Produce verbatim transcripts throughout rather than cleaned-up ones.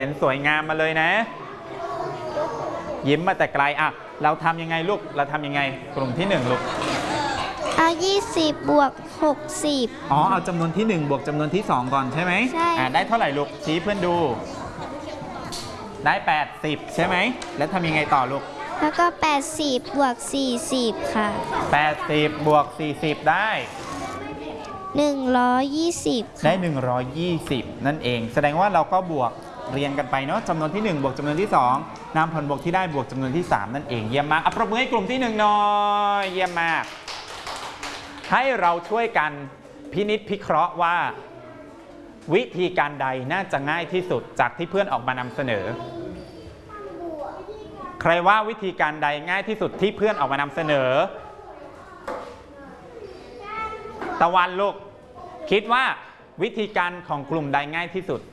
เห็นสวยงามมาเลยนะยิ้มมาแต่ไกลอ่ะเราทำยังไงลูกเราทำยังไงกลุ่มที่หนึ่งลูกเอายี่สิบบวกหกสิบอ๋อเอาจำนวนที่หนึ่งบวกจำนวนที่สองก่อนใช่ไหมใช่อ่าได้เท่าไหร่ลูกชี้เพื่อนดูได้แปดสิบใช่ไหมแล้วทำยังไงต่อลูกแล้วก็แปดสิบบวกสี่สิบค่ะแปดสิบบวกสี่สิบได้หนึ่งร้อยยี่สิบได้หนึ่งร้อยยี่สิบนั่นเองแสดงว่าเราก็บวกเรียงกันไปเนาะจำนวนที่หนึ่งบวกจำนวนที่สองนำผลบวกที่ได้บวกจำนวนที่สามนั่นเองเยี่ยมมากอ่ะปรบมือให้กลุ่มที่หนึ่งหน่อยเยี่ยมมากให้เราช่วยกันพินิจพิเคราะห์ว่าวิธีการใดน่าจะง่ายที่สุดจากที่เพื่อนออกมานำเสนอใครว่าวิธีการใดง่ายที่สุดที่เพื่อนออกมานำเสนอตะวันลูกคิดว่าวิธีการของกลุ่มใดง่ายที่สุด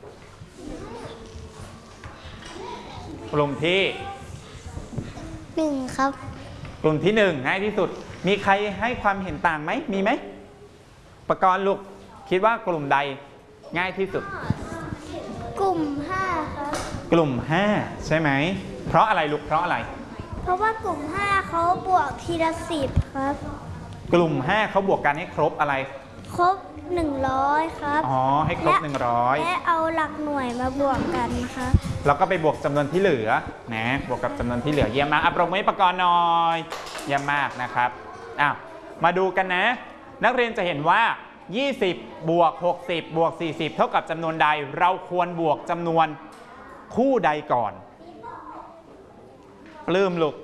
กลุ่มที่หนึ่งครับกลุ่มที่หนึ่งง่ายที่สุดมีใครให้ความเห็นต่างไหมมีไหมประกรณ์ลูกคิดว่ากลุ่มใดง่ายที่สุดกลุ่มห้าครับกลุ่มห้าใช่ไหมเพราะอะไรลูกเพราะอะไรเพราะว่ากลุ่มห้าเขาบวกทีละสิบครับกลุ่มห้าเขาบวกกันให้ครบอะไรครบหนึ่งร้อยครับอ๋อให้ครบหนึ่งร้อยและเอาหลักหน่วยมาบวกกันครับแล้วก็ไปบวกจำนวนที่เหลือนะบวกกับจำนวนที่เหลือเยี่ยมมากอ่ะปรบมือให้ประกรณ์หน่อยเยี่ยมมากนะครับอ้าวมาดูกันนะนักเรียนจะเห็นว่ายี่สิบบวกหกสิบบวกสี่สิบเท่ากับจำนวนใดเราควรบวกจำนวนคู่ใดก่อนปลื้มลูก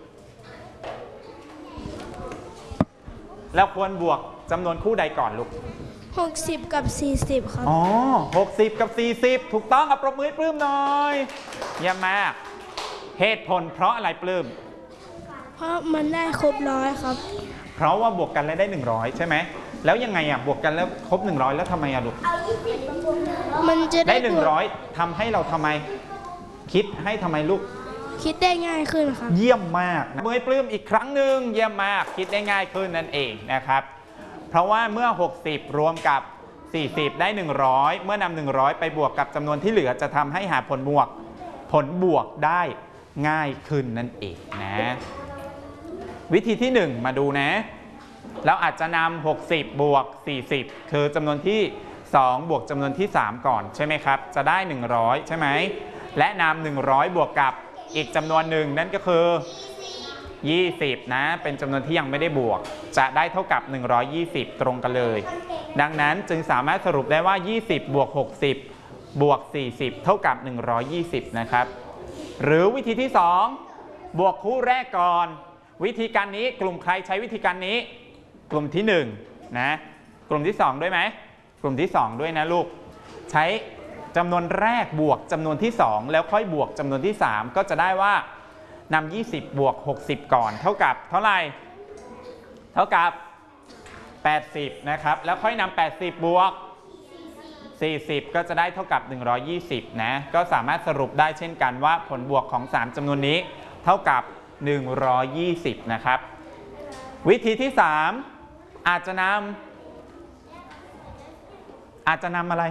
แล้วควรบวกจำนวนคู่ใดก่อนลูกหกสิบกับสี่สิบครับอ๋อหกสิบกับสี่สิบถูกต้องอ่ะปรบมือให้ปลื้มหน่อยเยี่ยมมากเหตุผลเพราะอะไรปลื้มเพราะมันได้ครบร้อยครับเพราะว่าบวกกันแล้วได้หนึ่งร้อยใช่ไหมแล้วยังไงอ่ะบวกกันแล้วครบหนึ่งร้อยแล้วทำไมอ่ะลูกมันจะได้หนึ่งร้อยทำให้เราทำไมคิดให้ทำไมลูกคิดได้ง่ายขึ้นครับเยี่ยมมากมือให้ปลื้มอีกครั้งหนึ่งเยี่ยมมากคิดได้ง่ายขึ้นนั่นเองนะครับเพราะว่าเมื่อหกสิบรวมกับสี่สิบได้หนึ่งร้อยเมื่อนำหนึ่งร้อยไปบวกกับจำนวนที่เหลือจะทำให้หาผลบวกผลบวกได้ง่ายขึ้นนั่นเองนะวิธีที่หนึ่งมาดูนะแล้วอาจจะนำหกสิบบวกสี่สิบคือจำนวนที่สองบวกจำนวนที่สามก่อนใช่ไหมครับจะได้หนึ่งร้อยใช่ไหมและนำหนึ่งร้อยบวกกับอีกจำนวนหนึ่งนั่นก็คือยี่สิบนะเป็นจำนวนที่ยังไม่ได้บวกจะได้เท่ากับหนึ่งร้อยยี่สิบตรงกันเลยดังนั้นจึงสามารถสรุปได้ว่ายี่สิบบวกหกสิบบวกสี่สิบเท่ากับหนึ่งร้อยยี่สิบนะครับหรือวิธีที่สองบวกคู่แรกก่อนวิธีการนี้กลุ่มใครใช้วิธีการนี้กลุ่มที่หนึ่งนะกลุ่มที่สองด้วยไหมกลุ่มที่สองด้วยนะลูกใช้จำนวนแรกบวกจำนวนที่สองแล้วค่อยบวกจำนวนที่สามก็จะได้ว่านำยี่สิบบวกหกสิบก่อนเท่ากับเท่าไหร่เท่ากับแปดสิบนะครับแล้วค่อยนำแปดสิบบวกสี่สิบก็จะได้เท่ากับหนึ่งร้อยยี่สิบนะก็สามารถสรุปได้เช่นกันว่าผลบวกของสามจำนวนนี้เท่ากับหนึ่งร้อยยี่สิบนะครับวิธีที่สามอาจจะนำอาจจะนำอะไร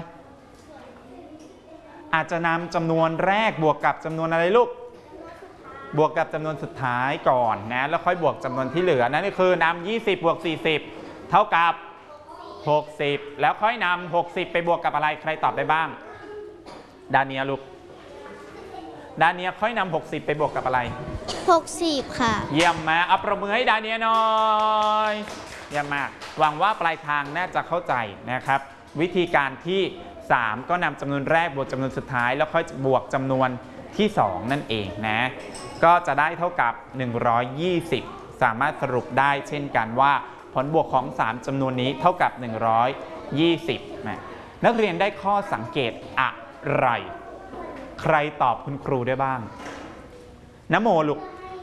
อาจจะนำจำนวนแรกบวกกับจำนวนอะไรลูกบวกกับจำนวนสุดท้ายก่อนนะแล้วค่อยบวกจำนวนที่เหลือนั่นก็คือนำยี่สิบบวกสี่สิบเท่ากับหกสิบแล้วค่อยนำหกสิบไปบวกกับอะไรใครตอบได้บ้างดาเนียลูกดาเนียค่อยนำหกสิบไปบวกกับอะไรหกสิบค่ะเยี่ยมมากเอาประมือให้ดาเนียหน่อยเยี่ยมมากหวังว่าปลายทางน่าจะเข้าใจนะครับวิธีการที่สามก็นำจำนวนแรกบวกจำนวนสุดท้ายแล้วค่อยบวกจำนวนที่สองนั่นเองนะก็จะได้เท่ากับหนึ่งร้อยยี่สิบสามารถสรุปได้เช่นกันว่าผลบวกของสามจำนวนนี้เท่ากับหนึ่งร้อยยี่สิบนะนักเรียนได้ข้อสังเกตอะไรใครตอบคุณครูได้บ้างนโมลูก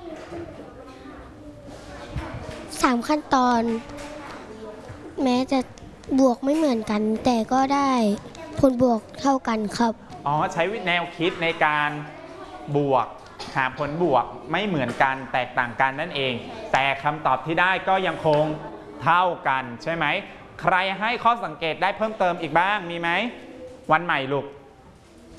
สามขั้นตอนแม้จะบวกไม่เหมือนกันแต่ก็ได้ผลบวกเท่ากันครับอ๋อใช้แนวคิดในการบวกหาผลบวกไม่เหมือนกันแตกต่างกันนั่นเองแต่คำตอบที่ได้ก็ยังคงเท่ากันใช่ไหมใครให้ข้อสังเกตได้เพิ่มเติมอีกบ้างมีไหมวันใหม่ลูก